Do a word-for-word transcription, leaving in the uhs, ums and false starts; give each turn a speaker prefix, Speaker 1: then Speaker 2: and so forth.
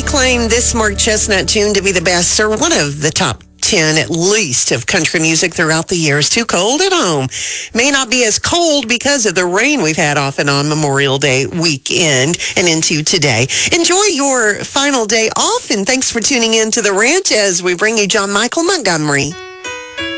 Speaker 1: claim this Mark Chestnut tune to be the best, or one of the top ten at least of country music throughout the years. Too Cold at Home may not be as cold because of the rain we've had off and on Memorial Day weekend and into today. Enjoy your final day off, and thanks for tuning in to The Ranch as we bring you John Michael Montgomery.